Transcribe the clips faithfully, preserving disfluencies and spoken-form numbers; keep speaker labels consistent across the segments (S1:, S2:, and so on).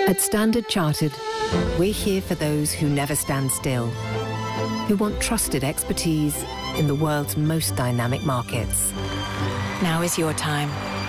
S1: At Standard Chartered, we're here for those who never stand still, who want trusted expertise in the world's most dynamic markets.
S2: Now is your time.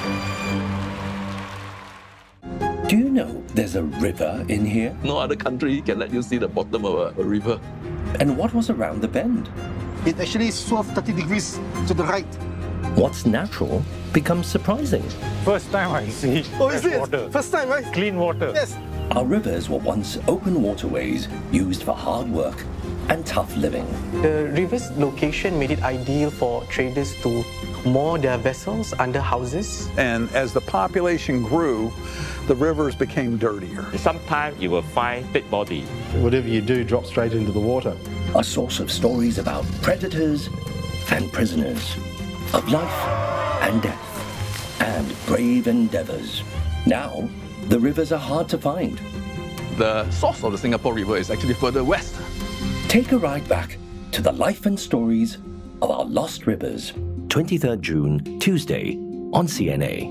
S3: Do you know there's a river in here?
S4: No other country can let you see the bottom of a, a river.
S3: And what was around the bend?
S5: It actually swerved thirty degrees to the right.
S3: What's natural becomes surprising.
S6: First time I see
S5: Oh, is it?
S6: water.
S5: First time, right?
S6: Clean water.
S5: Yes.
S3: Our rivers were once open waterways used for hard work and tough living.
S7: The river's location made it ideal for traders to moor their vessels under houses.
S8: And as the population grew, the rivers became dirtier.
S9: Sometimes you will find dead body.
S10: Whatever you do drops straight into the water.
S3: A source of stories about predators and prisoners, of life and death, and brave endeavors. Now, the rivers are hard to find.
S4: The source of the Singapore River is actually further west.
S3: Take a ride back to the life and stories of our lost rivers. twenty-third June, Tuesday, on C N A.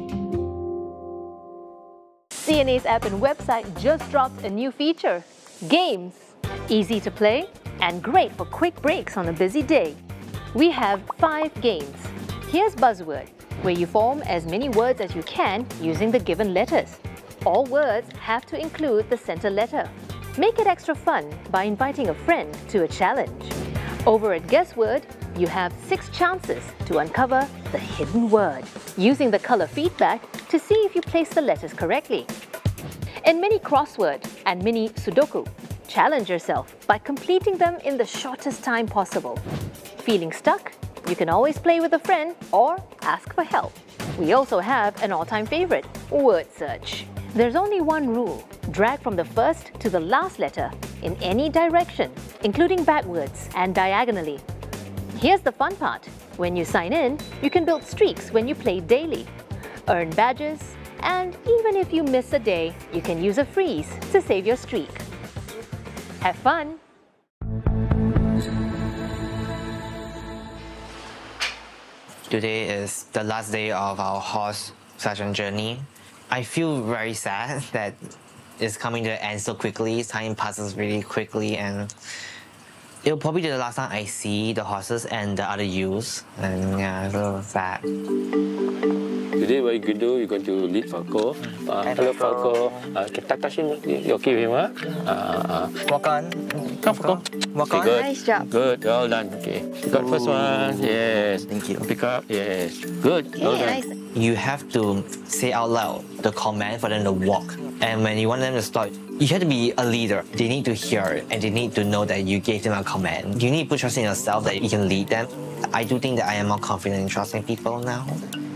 S11: C N A's app and website just dropped a new feature, Games. Easy to play and great for quick breaks on a busy day. We have five games. Here's Buzzword, where you form as many words as you can using the given letters. All words have to include the center letter. Make it extra fun by inviting a friend to a challenge. Over at Guessword, you have six chances to uncover the hidden word, using the color feedback to see if you place the letters correctly. In Mini Crossword and Mini Sudoku, challenge yourself by completing them in the shortest time possible. Feeling stuck? You can always play with a friend or ask for help. We also have an all-time favorite, Word Search. There's only one rule. Drag from the first to the last letter in any direction, including backwards and diagonally. Here's the fun part. When you sign in, you can build streaks when you play daily, earn badges, and even if you miss a day, you can use a freeze to save your streak. Have fun!
S12: Today is the last day of our horse session journey. I feel very sad that it's coming to an end so quickly. Time passes really quickly, and it'll probably be the last time I see the horses and the other ewes. And yeah, it's a little sad.
S9: Today, what you going to do? You're going to lead Falco. Uh, hello, Falco. Uh, touch, touch him. You okay with him? Huh? Uh, uh,
S12: Walk on.
S9: Come, Falco.
S12: Walk
S9: okay,
S12: on.
S9: Good.
S2: Nice job.
S9: Good. Well done. Okay. You got first one. Yes.
S12: Thank you.
S9: Pick up. Yes. Good.
S2: Okay,
S9: well done.
S2: nice.
S12: You have to say out loud the command for them to walk. And when you want them to stop, you have to be a leader. They need to hear it, and they need to know that you gave them a command. You need to put trust in yourself that you can lead them. I do think that I am more confident in trusting people now.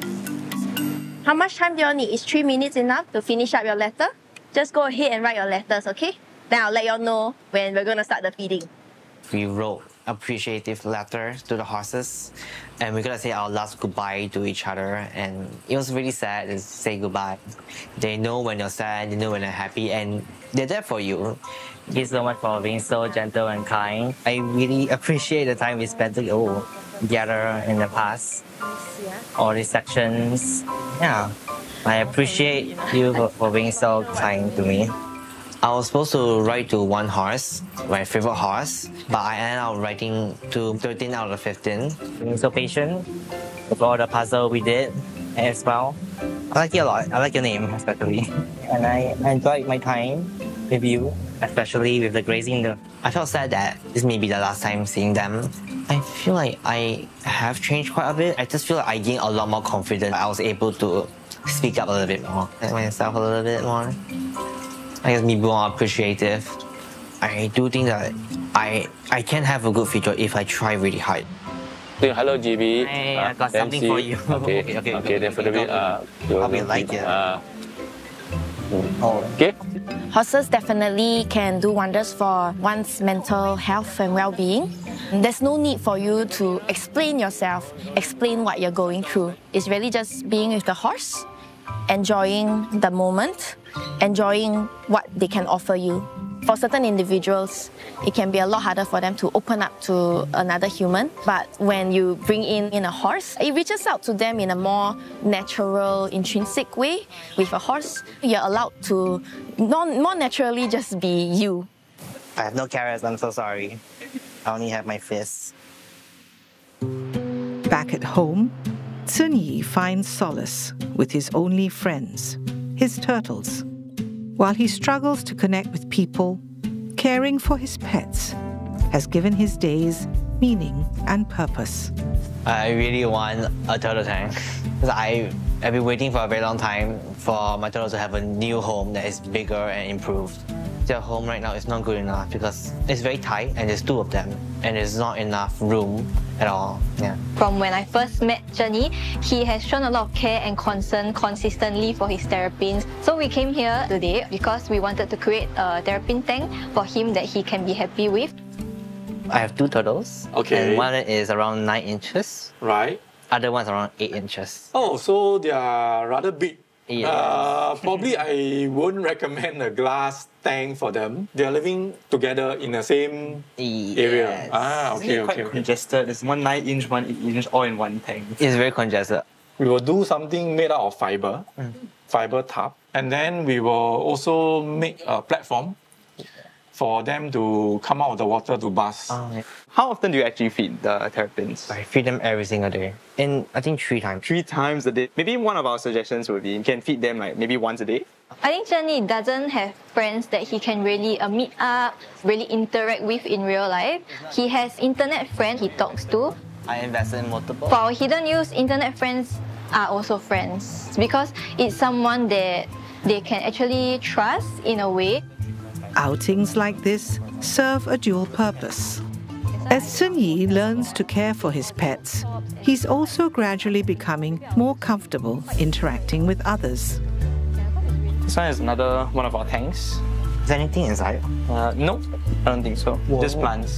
S2: How much time do you need? Is three minutes enough to finish up your letter? Just go ahead and write your letters, okay? Then I'll let you all know when we're going to start the feeding.
S12: We wrote appreciative letters to the horses, and we're gonna say our last goodbye to each other, and it was really sad to say goodbye. They know when you're sad, they know when you're happy, and they're there for you.
S13: Thank you so much for being so gentle and kind. I really appreciate the time we spent together in the past. All these sections. Yeah, I appreciate you for, for being so kind to me.
S12: I was supposed to write to one horse, my favorite horse, but I ended up writing to thirteen out of fifteen.
S13: Being so patient with all the puzzle we did as well. I like you a lot. I like your name especially. And I enjoyed my time with you, especially with the grazing. The...
S12: I felt sad that this may be the last time seeing them. I feel like I have changed quite a bit. I just feel like I gained a lot more confidence. I was able to speak up a little bit more, let myself a little bit more. I guess be more appreciative. I do think that I I can have a good future if I try really hard.
S9: Hello, G B.
S13: Hey,
S9: uh,
S13: I got something for you.
S9: Okay,
S13: okay, okay.
S9: Okay, then for the bit, uh,
S12: Probably like it.
S9: Uh, okay.
S14: Horses definitely can do wonders for one's mental health and well-being. There's no need for you to explain yourself, explain what you're going through. It's really just being with the horse, enjoying the moment, enjoying what they can offer you. For certain individuals, it can be a lot harder for them to open up to another human. But when you bring in, in a horse, it reaches out to them in a more natural, intrinsic way. With a horse, you're allowed to non, more naturally just be you.
S12: I have no carrots, I'm so sorry. I only have my fists.
S15: Back at home, Cunyi finds solace with his only friends, his turtles. While he struggles to connect with people, caring for his pets has given his days meaning and purpose.
S12: I really want a turtle tank. I, I've been waiting for a very long time for my turtles to have a new home that is bigger and improved. Their home right now is not good enough because it's very tight and there's two of them and there's not enough room at all. Yeah.
S16: From when I first met Cunyi, he has shown a lot of care and concern consistently for his terrapins. So we came here today because we wanted to create a terrapin tank for him that he can be happy with.
S12: I have two turtles.
S9: Okay.
S12: And one is around nine inches.
S9: Right.
S12: Other one's around eight inches.
S9: Oh, so they are rather big.
S12: Yes.
S9: Uh, probably I wouldn't recommend a glass tank for them. They are living together in the same
S12: yes.
S9: area. Ah, okay,
S17: it's
S9: okay.
S17: Quite congested. There's one nine inch, one eight inch, all in one tank.
S12: It's very congested.
S9: We will do something made out of fiber, mm. fiber tub, and then we will also make a platform for them to come out of the water to bath.
S12: Oh, yeah.
S17: How often do you actually feed the terrapins?
S12: I feed them every single day. And I think three times.
S17: Three times a day. Maybe one of our suggestions would be you can feed them like maybe once a day.
S16: I think Cunyi doesn't have friends that he can really uh, meet up, really interact with in real life. He has internet friends he talks to.
S12: I invested in multiple.
S16: For our hidden use, internet friends are also friends because it's someone that they can actually trust in a way.
S15: Outings like this serve a dual purpose. As Cunyi learns to care for his pets, he's also gradually becoming more comfortable interacting with others.
S17: This one is another one of our tanks.
S12: Is there anything inside?
S17: Uh, no, I don't think so. Whoa. Just plants.